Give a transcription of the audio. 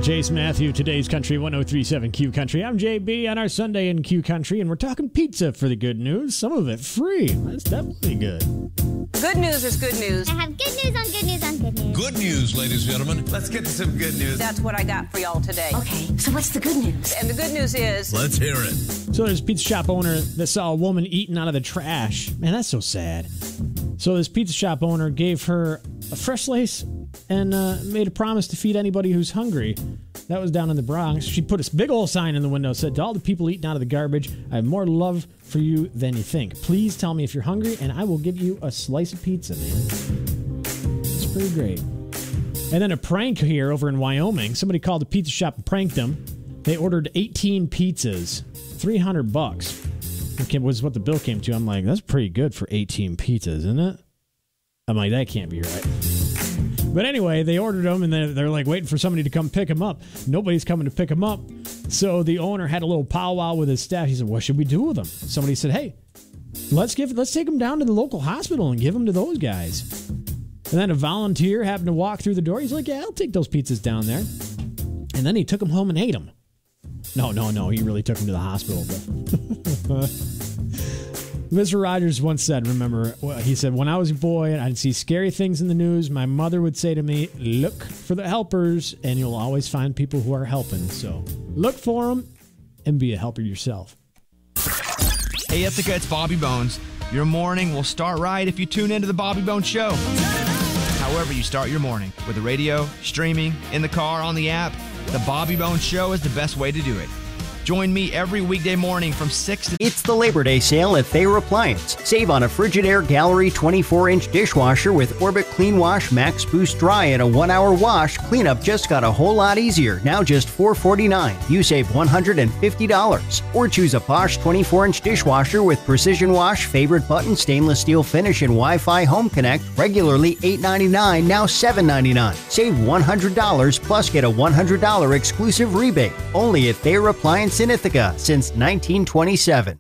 Chase Matthew, today's Country 103.7 Q Country. I'm JB on our Sunday in Q Country, and we're talking pizza for the good news. Some of it free. That's definitely good. Good news is good news. I have good news on good news on good news. Good news, ladies and gentlemen. Let's get to some good news. That's what I got for y'all today. Okay, so what's the good news? And the good news is... Let's hear it. So there's a pizza shop owner that saw a woman eating out of the trash. Man, that's so sad. So this pizza shop owner gave her a fresh slice and made a promise to feed anybody who's hungry. That was down in the Bronx. She put a big old sign in the window, said, "To all the people eating out of the garbage, I have more love for you than you think. Please tell me if you're hungry, and I will give you a slice of pizza," man. It's pretty great. And then a prank here over in Wyoming. Somebody called the pizza shop and pranked them. They ordered 18 pizzas, $300. Okay, was what the bill came to. I'm like, that's pretty good for 18 pizzas, isn't it? I'm like, that can't be right. But anyway, they ordered them, and they're like waiting for somebody to come pick them up. Nobody's coming to pick them up. So the owner had a little powwow with his staff. He said, "What should we do with them?" Somebody said, "Hey, let's take them down to the local hospital and give them to those guys." And then a volunteer happened to walk through the door. He's like, "Yeah, I'll take those pizzas down there." And then he took them home and ate them. No. He really took them to the hospital. But Mr. Rogers once said, he said, "When I was a boy and I'd see scary things in the news, my mother would say to me, 'Look for the helpers, and you'll always find people who are helping.' So look for them and be a helper yourself." Hey, Ithaca, it's Bobby Bones. Your morning will start right if you tune into the Bobby Bones Show. However you start your morning, with the radio, streaming, in the car, on the app, the Bobby Bones Show is the best way to do it. Join me every weekday morning from 6 to... It's the Labor Day sale at Thayer Appliance. Save on a Frigidaire Gallery 24-inch dishwasher with Orbit Clean Wash Max Boost Dry and a 1-hour wash. Cleanup just got a whole lot easier. Now just $449. You save $150. Or choose a Bosch 24-inch dishwasher with Precision Wash, Favorite Button, Stainless Steel Finish, and Wi-Fi Home Connect. Regularly $899, now $799. Save $100 plus get a $100 exclusive rebate. Only at Thayer Appliance in Ithaca since 1927.